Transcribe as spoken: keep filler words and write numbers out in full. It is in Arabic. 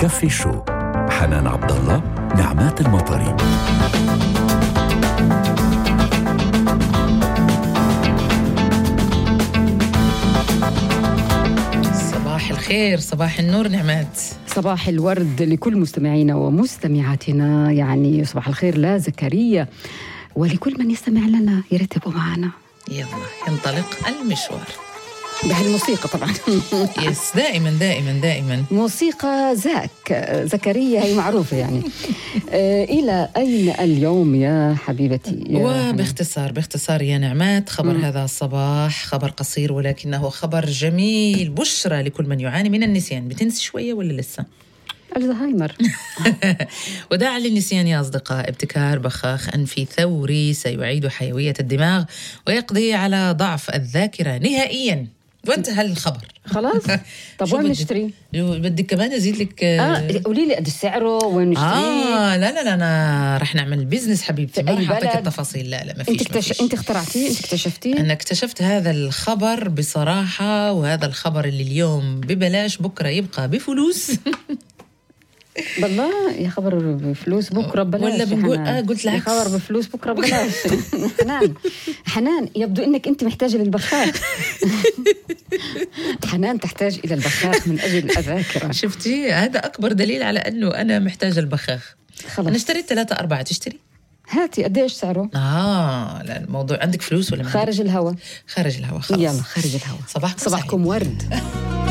كافي شو. حنان عبد الله، نعمات المطري. صباح الخير، صباح النور نعمات، صباح الورد لكل مستمعينا ومستمعاتنا. يعني صباح الخير لا زكريا ولكل من يستمع لنا، يا ريت تبقوا معنا. يلا ينطلق المشوار بهالموسيقى طبعا. يس دائما دائما دائما موسيقى زاك زكريا هي معروفة يعني. آه إلى أين اليوم يا حبيبتي؟ يا وباختصار باختصار يا نعمات، خبر م. هذا الصباح خبر قصير ولكنه خبر جميل، بشرى لكل من يعاني من النسيان. بتنسي شوية ولا لسه؟ الزهايمر. وداعا للنسيان يا أصدقاء، ابتكار بخاخ أنفي ثوري سيعيد حيوية الدماغ ويقضي على ضعف الذاكرة نهائياً. وانتهى الخبر خلاص. طب وين نشتري؟ بدك كمان أزيد لك؟ آه قولي لي قد سعره، وين نشتري؟ آه لا لا لا أنا رح نعمل بيزنس حبيبتي، ما رح أعطيك التفاصيل. لا لا ما فيش. انت, اكتش... انت اخترعتيه، انت اكتشفتيه؟ أنا اكتشفت هذا الخبر بصراحة، وهذا الخبر اللي اليوم ببلاش بكرة يبقى بفلوس. بالله يا خبر بفلوس بكره ببلاش ولا بنقول اه قلت لك خبر بفلوس بكره ببلاش. حنان حنان يبدو انك انت محتاجه للبخاخ. حنان تحتاج الى البخاخ من اجل الذاكره. شفتي، هذا اكبر دليل على انه انا محتاجه البخاخ. خلاص انا اشتريت ثلاثة أربعة. تشتري؟ هاتي. قديش سعره؟ اه لا الموضوع عندك فلوس ولا ما خارج الهواء؟ خارج الهواء خلاص. يلا خارج الهواء. صباحكم صباحكم ورد.